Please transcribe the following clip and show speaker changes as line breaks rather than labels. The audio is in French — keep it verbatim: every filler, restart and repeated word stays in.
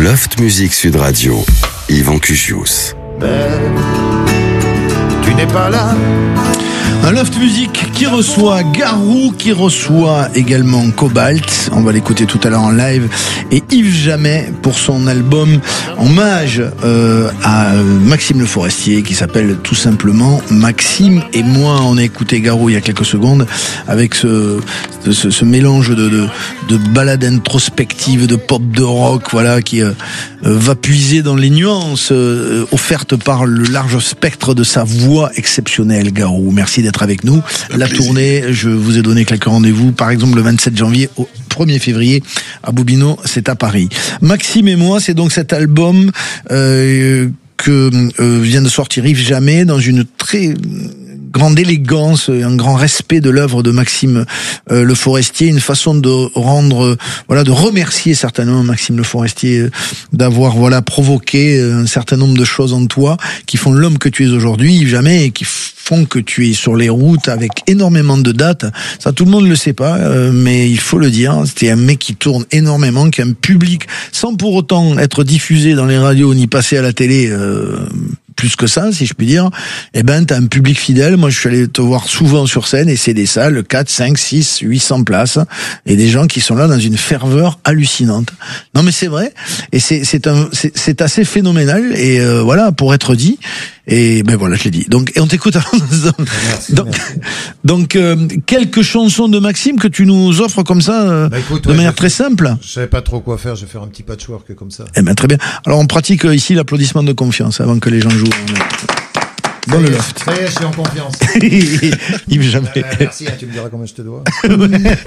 Loft Music Sud Radio, Yvan Cugius.
Belle, tu n'es pas là.
Un Loft Music qui reçoit Garou, qui reçoit également Cobalt, on va l'écouter tout à l'heure en live, et Yves Jamais pour son album hommage euh, à Maxime Le Forestier qui s'appelle tout simplement Maxime et moi. On a écouté Garou il y a quelques secondes avec ce, ce, ce mélange de, de, de ballade introspective, de pop, de rock, voilà, qui euh, va puiser dans les nuances euh, offertes par le large spectre de sa voix exceptionnelle. Garou, merci d'être avec nous. La plaisir. Tournée, je vous ai donné quelques rendez-vous, par exemple le vingt-sept janvier au premier février à Bobino, c'est à Paris. Maxime et moi, c'est donc cet album euh, que euh, vient de sortir Yves Jamais dans une très grande élégance, un grand respect de l'œuvre de Maxime euh, Le Forestier, une façon de rendre, euh, voilà, de remercier certainement Maxime Le Forestier euh, d'avoir, voilà, provoqué un certain nombre de choses en toi qui font l'homme que tu es aujourd'hui, Yves Jamais, et qui font que tu es sur les routes avec énormément de dates. Ça, tout le monde ne le sait pas, euh, mais il faut le dire. C'était un mec qui tourne énormément, qui a un public, sans pour autant être diffusé dans les radios ni passer à la télé. Euh, plus que ça, si je puis dire, eh ben, t'as un public fidèle. Moi, je suis allé te voir souvent sur scène et c'est des salles, quatre, cinq, six, huit cents places et des gens qui sont là dans une ferveur hallucinante. Non, mais c'est vrai. Et c'est, c'est un, c'est, c'est assez phénoménal et euh, voilà, pour être dit. Et ben voilà, je l'ai dit. Donc, et on t'écoute avant.
Merci,
donc,
merci.
donc euh, quelques chansons de Maxime que tu nous offres comme ça, euh,
bah, écoute,
de
ouais,
manière très simple.
Je savais pas trop quoi faire, je vais faire un petit patchwork comme ça.
Eh ben très bien. Alors on pratique euh, ici l'applaudissement de confiance avant que les gens jouent. Dans le loft.
Ça y est, je suis en confiance.
Yves Jamais.
Euh, merci, hein, tu me diras combien je te dois.